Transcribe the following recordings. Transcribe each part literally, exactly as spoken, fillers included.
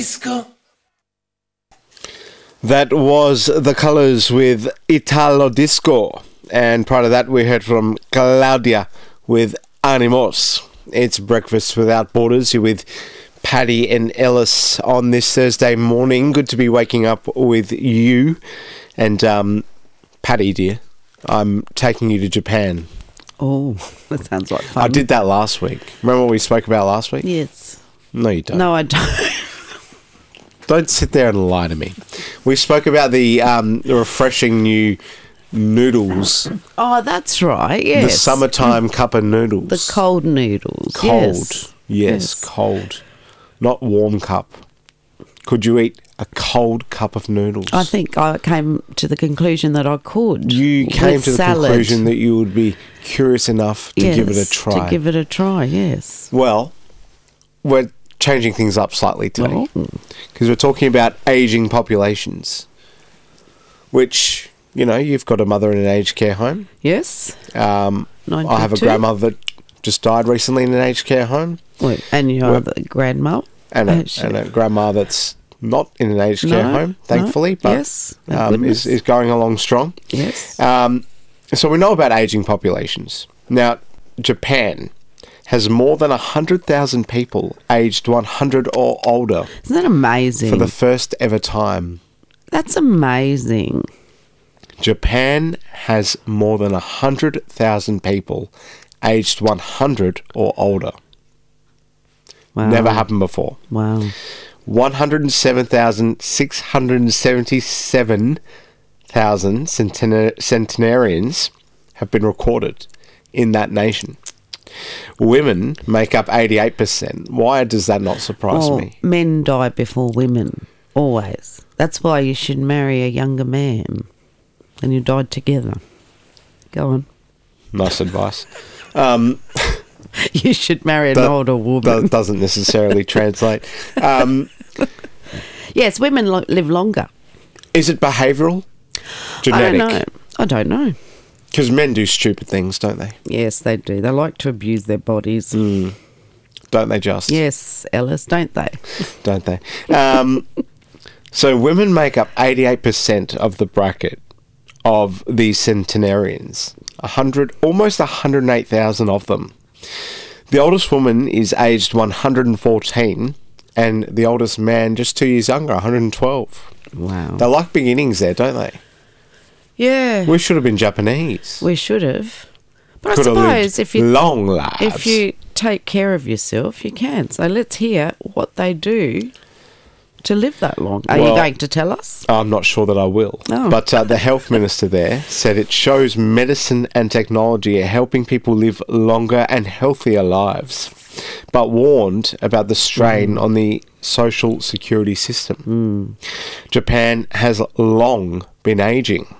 Disco. That was The Colours with Italo Disco. And prior to that, we heard from Claudia with Animos. It's Breakfast Without Borders. You're with Paddy and Ellis on this Thursday morning. Good to be waking up with you. And, um, Paddy, dear, I'm taking you to Japan. Oh, that sounds like fun. I did that last week. Remember what we spoke about last week? Yes. No, you don't. No, I don't. Don't sit there and lie to me. We spoke about the um, refreshing new noodles. Oh, that's right, yes. The summertime cup of noodles. The cold noodles. Cold. Yes, Yes, yes. cold. Not warm cup. Could you eat a cold cup of noodles? I think I came to the conclusion that I could. You came with to the salad. conclusion that you would be curious enough to Yes, give it a try. To give it a try, yes. Well, we're changing things up slightly today. Oh. Because we're talking about ageing populations. Which, you know, you've got a mother in an aged care home. Yes. Um, I have a ninety-two. grandmother that just died recently in an aged care home. Wait, and your Well, other grandma? And a, Oh, she- and a grandma that's not in an aged care No, home, thankfully, no, but yes, thank um, is, goodness. is going along strong. Yes. Um, so we know about ageing populations. Now, Japan has more than one hundred thousand people aged one hundred or older Isn't that amazing? for the first ever time. That's amazing. Japan has more than one hundred thousand people aged one hundred or older. Wow. Never happened before. Wow. one hundred seven thousand six hundred seventy-seven thousand centena- centenarians have been recorded in that nation. Women make up eighty-eight percent. Why does that not surprise Well, me? men die before women, always. That's why you should marry a younger man and you died together. Go on. Nice advice. Um, You should marry an that, older woman. that doesn't necessarily translate. Um, Yes, women lo- live longer. is it behavioural? Genetic? I don't know. I don't know. Because men do stupid things, don't they? Yes, they do. They like to abuse their bodies. Mm. Don't they just? Yes, Ellis, don't they? Don't they? Um, so women make up eighty-eight percent of the bracket of these centenarians. one hundred, almost one hundred eight thousand of them. The oldest woman is aged one hundred fourteen and the oldest man just two years younger, one hundred twelve. Wow. They like beginnings there, don't they? Yeah, We should have been Japanese. we should have. But Could I have lived suppose if you long lives. if you take care of yourself, you can. So let's hear what they do to live that long. Are Well- you going to tell us? I'm not sure that I will. Oh. But uh, the health minister there said it shows medicine and technology are helping people live longer and healthier lives, but warned about the strain on the social security system. Japan has long been ageing.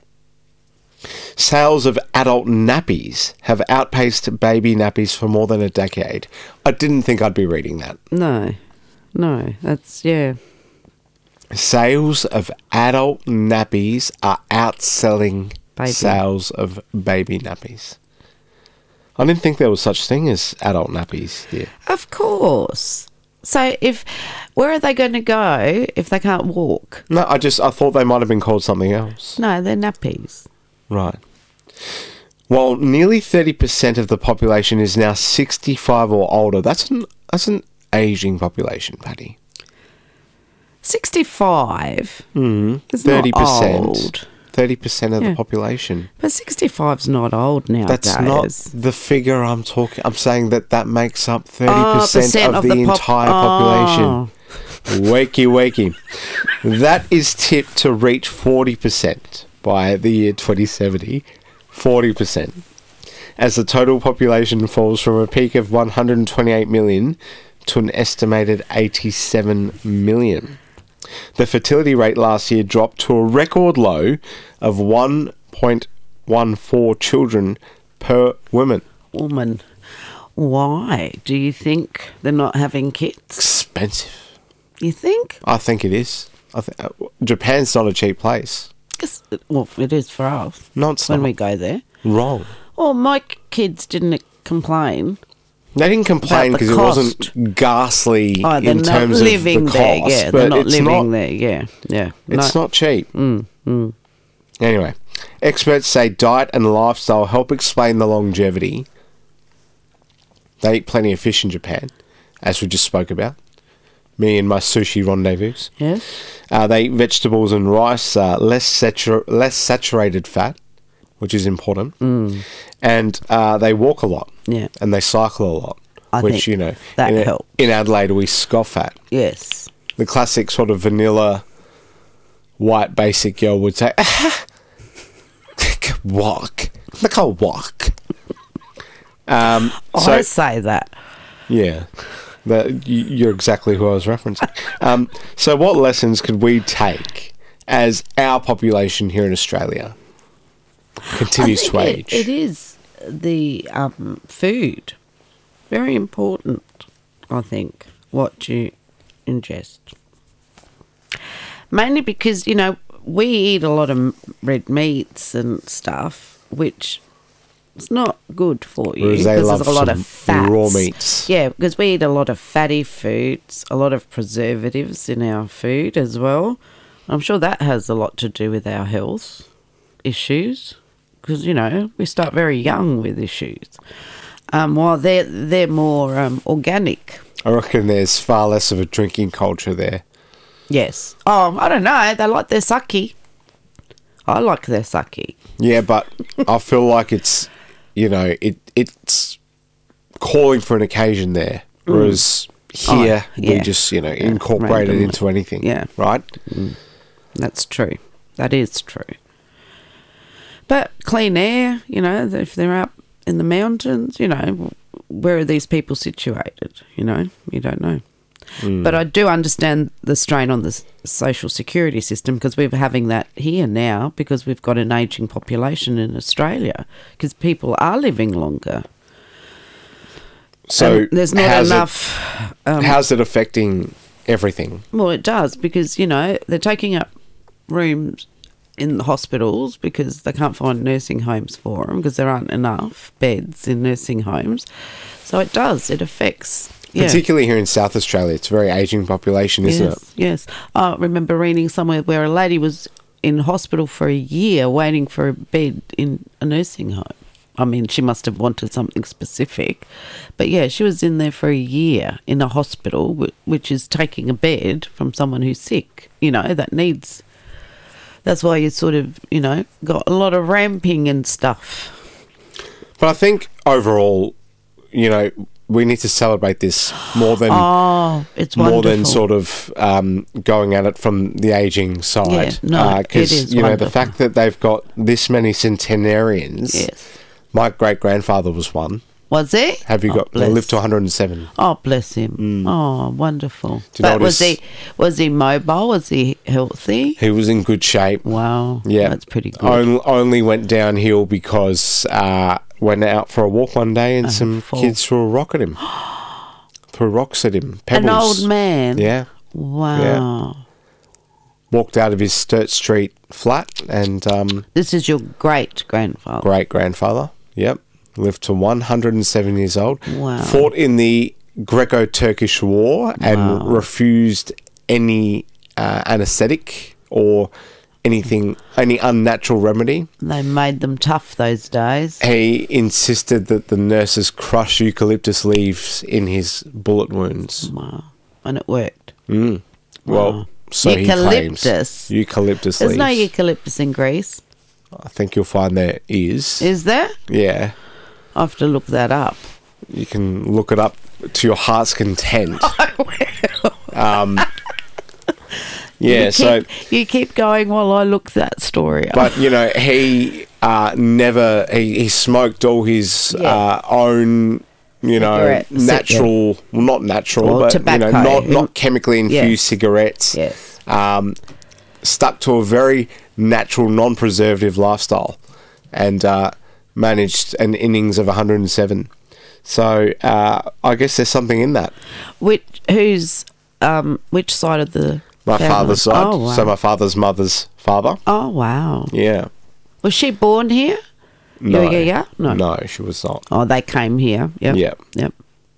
Sales of adult nappies have outpaced baby nappies for more than a decade. I didn't think I'd be reading that. No, no. That's yeah. Sales of adult nappies are outselling Baby. sales of baby nappies. I didn't think there was such thing as adult nappies here. Of course. So if where are they going to go if they can't walk? No, I just I thought they might have been called something else. No, they're nappies. Right. While nearly thirty percent of the population is now sixty-five or older, that's an that's an aging population, Paddy. Sixty-five. Mm, It's thirty not percent. old. thirty percent of Yeah. the population. But sixty-five's not old nowadays. That's not the figure I'm talking. I'm saying that that makes up thirty Oh, percent percent of, of the, the pop- entire Oh. population. Wakey, wakey. That is tipped to reach forty percent by the year twenty seventy. forty percent. As the total population falls from a peak of one hundred twenty-eight million to an estimated eighty-seven million. The fertility rate last year dropped to a record low of one point one four children per woman. Woman. Why? Do you think they're not having kids? Expensive. You think? I think it is. I th- uh, Japan's not a cheap place. 'Cause- well, it is for us No, it's when not. we go there. Wrong. Well, my kids didn't complain They didn't complain About the because it wasn't cost. ghastly Oh, they're in not terms living of the there. cost, Yeah, but they're not it's living not, there. Yeah, yeah. It's No. not cheap. Mm, mm. Anyway, experts say diet and lifestyle help explain the longevity. They eat plenty of fish in Japan, as we just spoke about. Me and my sushi rendezvous. Yes. Uh, they eat vegetables and rice, uh, less satur- less saturated fat, which is important. Mm. And uh, they walk a lot. Yeah. And they cycle a lot. I which, think you know, that in, helps. in Adelaide we scoff at. Yes. The classic sort of vanilla white basic girl would say, ah, walk. Look, I'll walk. Um, so, I say that. yeah, that, you- you're exactly who I was referencing. Um, so what lessons could we take as our population here in Australia continues I to think age? it, it is the um, food. Very important, I think, what you ingest. Mainly because, you know, we eat a lot of m- red meats and stuff, which is not good for you. Whereas they because love there's a lot some of fats. raw meats. Yeah, because we eat a lot of fatty foods, a lot of preservatives in our food as well. I'm sure that has a lot to do with our health issues. Because, you know, we start very young with issues. Um, while they're, they're more um, organic. I reckon there's far less of a drinking culture there. Yes. Oh, I don't know. They like their sake. I like their sake. Yeah, but I feel like it's, you know, it it's calling for an occasion there. Whereas here, Oh, yeah. we just, you know, incorporate it randomly. into anything. Yeah. Right? That's true. That is true. But clean air, you know, if they're up in the mountains, you know, where are these people situated? You know, you don't know. But I do understand the strain on the s- social security system because we're having that here now because we've got an ageing population in Australia because people are living longer. So And there's not how's enough. It, um, how's it affecting everything? Well, it does because, you know, they're taking up rooms in the hospitals because they can't find nursing homes for them because there aren't enough beds in nursing homes. So it does. It affects. Yeah. Particularly here in South Australia, it's a very ageing population, isn't yes, it? Yes. I remember reading somewhere where a lady was in hospital for a year waiting for a bed in a nursing home. I mean, she must have wanted something specific. But yeah, she was in there for a year in a hospital, wh- which is taking a bed from someone who's sick, you know, that needs. That's why you sort of, you know, got a lot of ramping and stuff. But I think overall, you know, we need to celebrate this more than Oh, it's wonderful. more than sort of um, going at it from the ageing side. Yeah, no, it is you know the wonderful. fact that they've got this many centenarians. Yes. My great grandfather was one. Was he? Have you Oh, got? They bless. lived to one hundred and seven. Oh, bless him. Oh, wonderful. Do you But was notice- he was he mobile? Was he healthy? He was in good shape. Wow. Yeah, That's pretty good. Only, only went downhill because uh, went out for a walk one day and some fall. kids threw a rock at him. threw rocks at him. An Pebbles. old man? Yeah. Wow. Walked out of his Sturt Street flat and um, This is your great grandfather. great grandfather. Yep. Lived to one hundred and seven years old. Wow. Fought in the Greco-Turkish War and Wow. refused any uh, anaesthetic or anything, any unnatural remedy. They made them tough those days. He insisted that the nurses crush eucalyptus leaves in his bullet wounds. Wow. And it worked. Mm. Well, Wow. so Eucalyptus? he claims. Eucalyptus There's leaves. no eucalyptus in Greece. I think you'll find there is. Is there? Yeah. I'll have to look that up. You can look it up to your heart's content. Um, yeah, you so, keep, you keep going while I look that story up. but, you know, he uh, never, he, he smoked all his Yeah. uh, own, you know, Cigarette- natural, well, not natural, Or but, tobacco. you know, not, not chemically infused Yeah. cigarettes. Yes. Um, stuck to a very natural, non-preservative lifestyle and uh, managed an innings of one hundred and seven. So uh, I guess there's something in that. Which who's um which side of the My family? father's side. Oh, wow. So my father's mother's father. Oh wow. Yeah. Was she born here? No. Yeah, yeah, yeah. No. No, she was not. Oh, they came here. Yep. Yeah. Yep.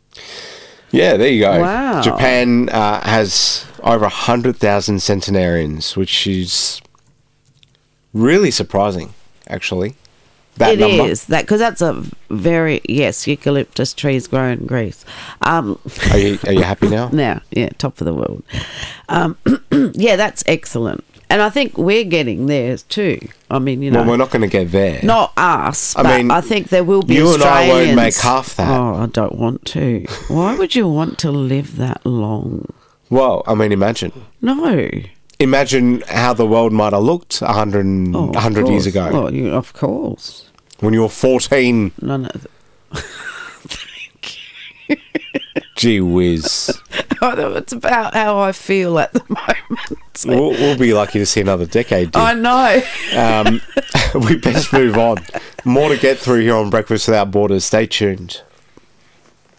Yeah, there you go. Wow. Japan uh, has over one hundred thousand centenarians, which is really surprising, actually. That It number. is that because that's a very yes eucalyptus trees grow in Greece. Um, Are you, are you happy now? now, yeah, top of the world. Um, yeah, that's excellent, and I think we're getting there too. I mean, you know, Well, we're not going to get there. not us, I but mean, I think there will be. you and I Australians. won't make half that. Oh, I don't want to. Why would you want to live that long? Well, I mean, imagine. No. Imagine how the world might have looked one hundred, Oh, of one hundred years course. ago. Well, you, of course. When you were fourteen. No, no. Gee whiz. It's about how I feel at the moment. We'll, we'll be lucky to see another decade. I Dude. know. Um, we best move on. More to get through here on Breakfast Without Borders. Stay tuned.